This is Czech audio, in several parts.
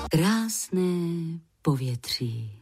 Krásné povětří.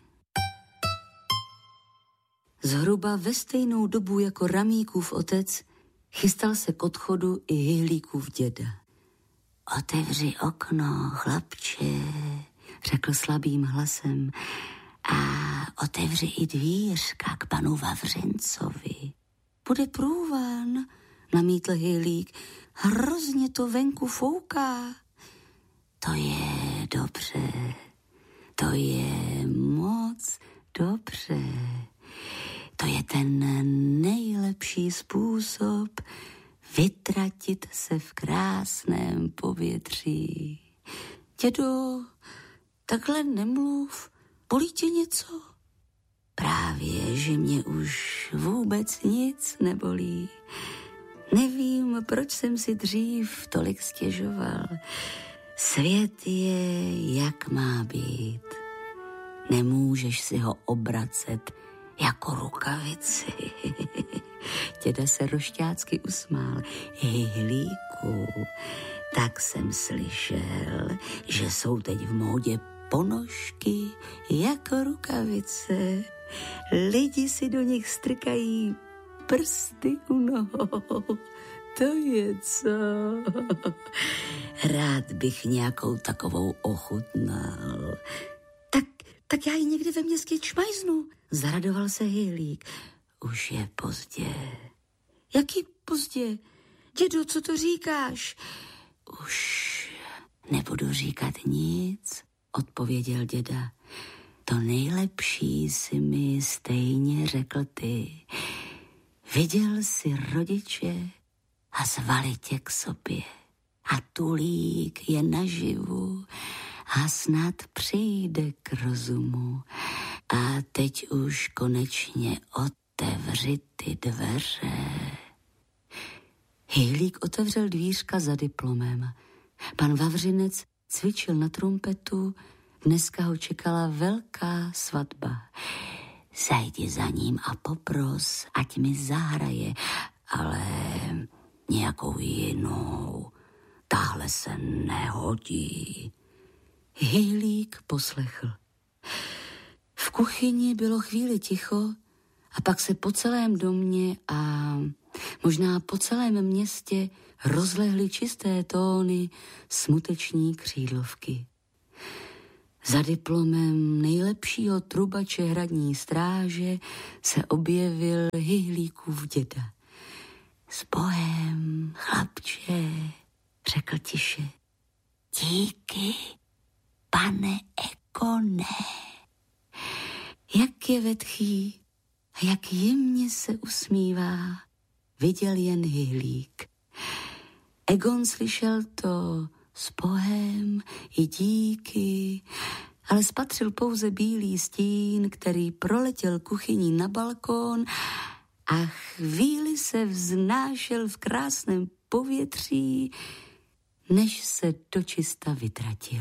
Zhruba ve stejnou dobu jako Ramíkův otec chystal se k odchodu i Hyhlíkův děda. Otevři okno, chlapče, řekl slabým hlasem, a otevři i dvířka k panu Vavřincovi. Bude průvan, namítl Hyhlík, hrozně to venku fouká. To je dobře, to je moc dobře. To je ten nejlepší způsob vytratit se v krásném povětří. Dědo, takhle nemluv, bolí tě něco? Právě, že mě už vůbec nic nebolí. Nevím, proč jsem si dřív tolik stěžoval. Svět je, jak má být. Nemůžeš si ho obracet jako rukavici. Děda se rošťácky usmál. Hyhlíku, tak jsem slyšel, že jsou teď v módě ponožky jako rukavice. Lidi si do nich strkají prsty u nohou. To je co? Rád bych nějakou takovou ochutnal. Tak já ji někdy ve městě čmajznu, zaradoval se Hyhlík. Už je pozdě. Jaký pozdě? Dědo, co to říkáš? Už nebudu říkat nic, odpověděl děda. To nejlepší si mi stejně řekl ty. Viděl si rodiče a zvali tě k sobě. A Tulík je naživu a snad přijde k rozumu. A teď už konečně otevři ty dveře. Hyhlík otevřel dvířka za diplomem. Pan Vavřinec cvičil na trumpetu, dneska ho čekala velká svatba. Zajdi za ním a popros, ať mi zahraje, ale nějakou jinou. Tahle se nehodí. Hyhlík poslechl. V kuchyni bylo chvíli ticho a pak se po celém domě a možná po celém městě rozlehly čisté tóny smuteční křídlovky. Za diplomem nejlepšího trubače hradní stráže se objevil Hyhlíkův děda. S Bohem, chlapče, řekl tiše. Díky, pane Egone. Jak je vetchý a jak jemně se usmívá, viděl jen Hyhlík. Egon slyšel to s Bohem i díky, ale spatřil pouze bílý stín, který proletěl kuchyní na balkón a chvíli se vznášel v krásném povětří, než se dočista vytratil.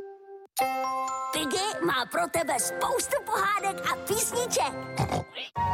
Piggy má pro tebe spoustu pohádek a písniček.